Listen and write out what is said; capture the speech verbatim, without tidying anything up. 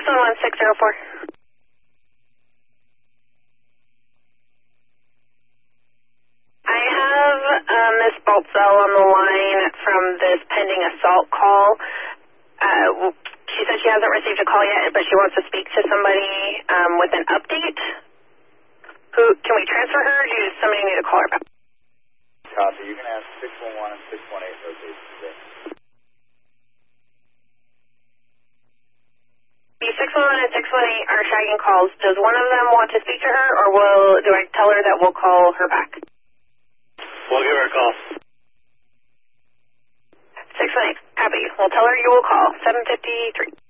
one one six zero four. I have um, Miss Baltzell on the line from this pending assault call. Uh, she said she hasn't received a call yet, but she wants to speak to somebody um, with an update. Who can we transfer her, or does somebody need to call her back? Copy. You can ask six one one and six one eight location today. The six one one and six one eight are shagging calls. Does one of them want to speak to her, or will do I tell her that we'll call her back? We'll give her a call. six one eight, copy. We'll tell her you will call. seven fifty-three.